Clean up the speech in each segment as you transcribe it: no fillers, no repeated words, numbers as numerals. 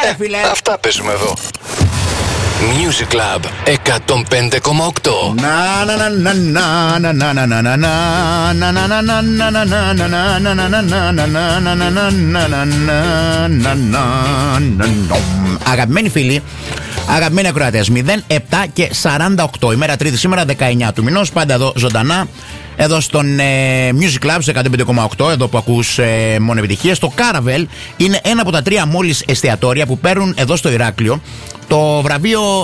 φίλε. Αυτά παίζουμε εδώ. Music Club 105,8. Αγαπημένοι φίλοι, αγαπημένοι ακροατές, 07 και 48, ημέρα Τρίτη σήμερα, 19 του μηνός, πάντα εδώ ζωντανά, εδώ στον Music Club σε 105,8, εδώ που ακούς μόνο επιτυχίες. Το Caravel είναι ένα από τα 3 μόλις εστιατόρια που παίρνουν εδώ στο Ηράκλειο το βραβείο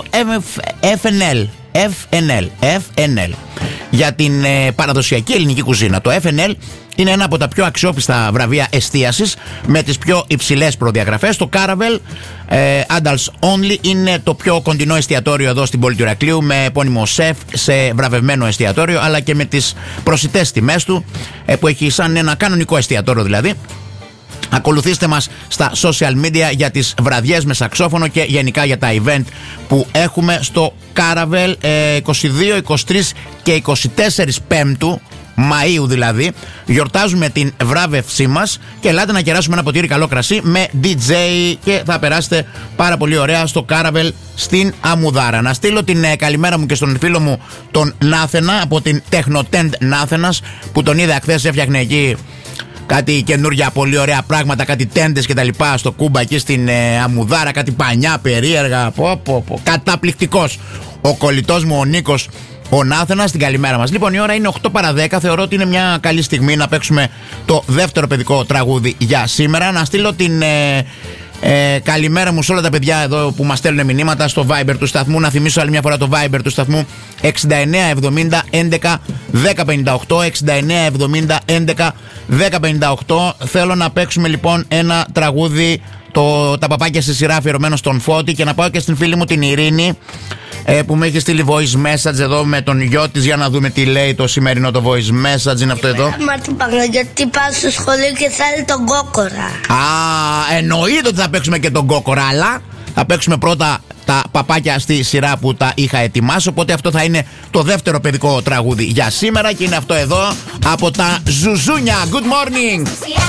FNL για την παραδοσιακή ελληνική κουζίνα. Το FNL είναι ένα από τα πιο αξιόπιστα βραβεία εστίασης με τις πιο υψηλές προδιαγραφές. Το Caravel Adults Only είναι το πιο κοντινό εστιατόριο εδώ στην πόλη του Ηρακλείου, με επώνυμο σεφ σε βραβευμένο εστιατόριο, αλλά και με τις προσιτές τιμές του, που έχει σαν ένα κανονικό εστιατόριο δηλαδή. Ακολουθήστε μας στα social media για τις βραδιές με σαξόφωνο και γενικά για τα event που έχουμε στο Caravel 22, 23 και 24 Πέμπτου Μαΐου δηλαδή. Γιορτάζουμε την βράβευσή μας και ελάτε να κεράσουμε ένα ποτήρι καλό κρασί με DJ και θα περάσετε πάρα πολύ ωραία στο Caravel στην Αμμουδάρα. Να στείλω την καλημέρα μου και στον φίλο μου τον Νάθενα από την Τεχνοτέντ Νάθενας, που τον είδα χθες, έφτιαχνε εκεί κάτι καινούργια πολύ ωραία πράγματα, κάτι τέντες και τα λοιπά στο Κούμπα εκεί στην Αμμουδάρα, κάτι πανιά περίεργα. Καταπληκτικός ο κολλητός μου ο Νίκος ο Νάθενας, την καλημέρα μας. Λοιπόν, η ώρα είναι 8 παρα 10. Θεωρώ ότι είναι μια καλή στιγμή να παίξουμε το δεύτερο παιδικό τραγούδι για σήμερα. Να στείλω την καλημέρα μου σε όλα τα παιδιά εδώ που μας στέλνουν μηνύματα στο Viber του σταθμού. Να θυμίσω άλλη μια φορά το Viber του σταθμού 69 70 11 1058. 69 70 11 1058. Θέλω να παίξουμε λοιπόν ένα τραγούδι, τα παπάκια στη σειρά, αφιερωμένο στον Φώτη, και να πάω και στην φίλη μου την Ειρήνη, που με έχει στείλει voice message εδώ με τον γιο της. Για να δούμε τι λέει το σημερινό το voice message. Είναι αυτό εδώ. Μα του Παναγιώτη πάω στο σχολείο και θέλει τον κόκορα. Εννοείται ότι θα παίξουμε και τον κόκορα, αλλά θα παίξουμε πρώτα τα παπάκια στη σειρά που τα είχα ετοιμάσει. Οπότε αυτό θα είναι το δεύτερο παιδικό τραγούδι για σήμερα, και είναι αυτό εδώ από τα Ζουζούνια. Good morning.